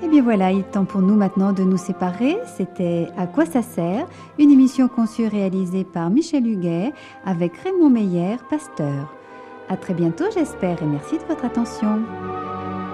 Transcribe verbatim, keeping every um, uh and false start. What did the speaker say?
bien voilà, il est temps pour nous maintenant de nous séparer. C'était À quoi ça sert? Une émission conçue et réalisée par Michel Huguet avec Raymond Meyer, pasteur. À très bientôt, j'espère, et merci de votre attention.